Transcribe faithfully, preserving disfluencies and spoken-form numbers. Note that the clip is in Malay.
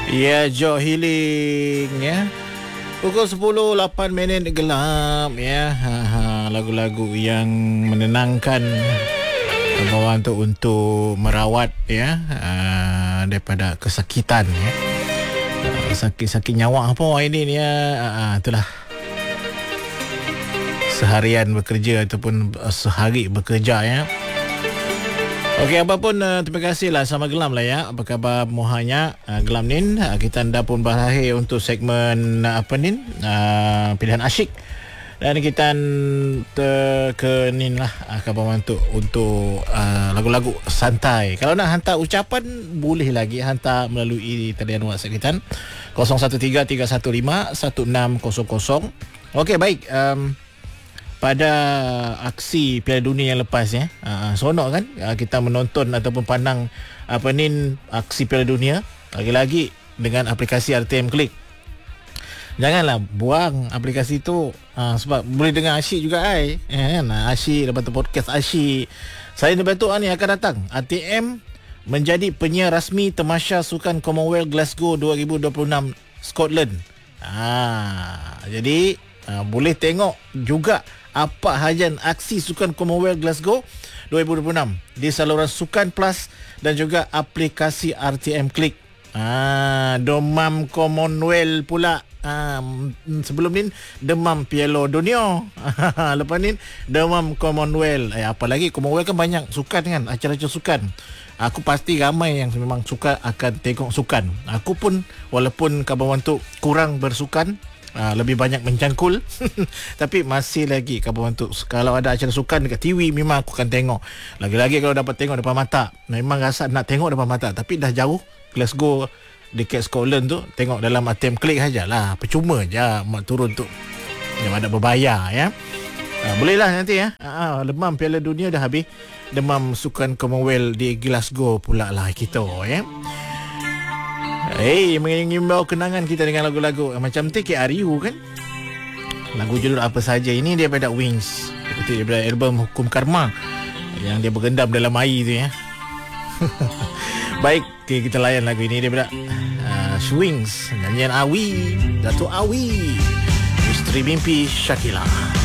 Ya, Joe Healing ya. Pukul sepuluh lapan minit gelap ya. Ha, ha, lagu-lagu yang menenangkan bawaan tu untuk merawat ya uh, daripada kesakitan ya. Uh, sakit-sakit nyawa apa ini ni ya. Uh, itulah. Seharian bekerja ataupun sehari bekerja ya. Okey, apapun uh, terima kasihlah sama Gelam lah ya. Apa khabar mohanya uh, Gelam Nin? Uh, kita anda pun berakhir untuk segmen uh, apa Nin? Uh, pilihan asyik. Dan kita te- ke Nin lah uh, khabar untuk untuk uh, lagu-lagu santai. Kalau nak hantar ucapan boleh lagi hantar melalui talian WhatsApp kita kosong satu tiga tiga satu lima satu enam kosong kosong. Okey, baik. Um, pada aksi Piala Dunia yang lepas ya, uh, seronok kan uh, kita menonton ataupun pandang apa ni aksi Piala Dunia lagi-lagi dengan aplikasi R T M Click. Janganlah buang aplikasi tu uh, sebab boleh dengar asyik juga ai eh, kan asyik lepas tu podcast asyik. Saya lepas tu ni akan datang R T M menjadi penyiar rasmi tamasya sukan Commonwealth Glasgow dua ribu dua puluh enam Scotland. Ah, jadi uh, boleh tengok juga apa hajan aksi sukan Commonwealth Glasgow dua ribu dua puluh enam di saluran Sukan Plus dan juga aplikasi R T M Click. Ah, demam Commonwealth pula. Ah, sebelum ni demam Piala Dunia. Lepas ni demam Commonwealth. Eh, apa lagi Commonwealth kan banyak sukan kan, acara-acara sukan. Aku pasti ramai yang memang suka akan tengok sukan. Aku pun walaupun kawan tu kurang bersukan, Uh, lebih banyak mencangkul tapi masih lagi kawan tu kalau ada acara sukan dekat T V memang aku akan tengok. Lagi-lagi kalau dapat tengok depan mata, memang rasa nak tengok depan mata, tapi dah jauh Glasgow dekat Scotland tu, tengok dalam R T M Click sajalah, percuma je mak turun tu yang ada berbayar ya. Uh, bolehlah nanti ya. Uh, demam Piala Dunia dah habis, demam sukan Commonwealth di Glasgow pula lah kita ya. Hey, mengimbau kenangan kita dengan lagu-lagu macam T K R U kan. Lagu judul apa saja ini dia daripada Wings. Itu daripada album Hukum Karma yang dia bergendam dalam air tu ya. Baik, okay, kita layan lagu ini daripada uh, Wings, nyanyian Awi, Datuk Awi, Misteri Mimpi Shakila.